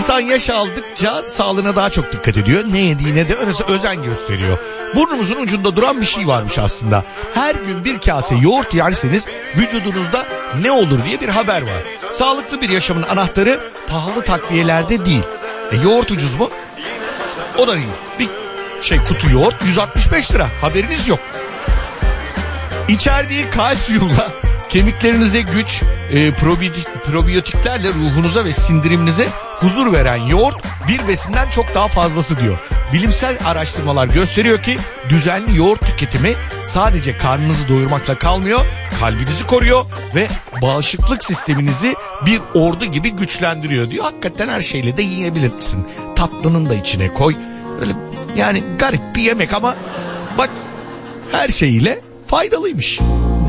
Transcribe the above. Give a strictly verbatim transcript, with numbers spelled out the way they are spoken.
İnsan yaş aldıkça sağlığına daha çok dikkat ediyor. Ne yediğine de özen gösteriyor. Burnumuzun ucunda duran bir şey varmış aslında. Her gün bir kase yoğurt yerseniz vücudunuzda ne olur diye bir haber var. Sağlıklı bir yaşamın anahtarı pahalı takviyelerde değil. E yoğurt ucuz mu? O da değil. Bir şey kutu yoğurt yüz altmış beş lira. Haberiniz yok. İçerdiği kalsiyumla kemiklerinize güç, e, probiyotik, probiyotiklerle ruhunuza ve sindiriminize huzur veren yoğurt bir besinden çok daha fazlası diyor. Bilimsel araştırmalar gösteriyor ki düzenli yoğurt tüketimi sadece karnınızı doyurmakla kalmıyor, kalbinizi koruyor ve bağışıklık sisteminizi bir ordu gibi güçlendiriyor diyor. Hakikaten her şeyle de yiyebilirsin. Tatlının da içine koy. Öyle yani garip bir yemek ama bak her şeyiyle faydalıymış.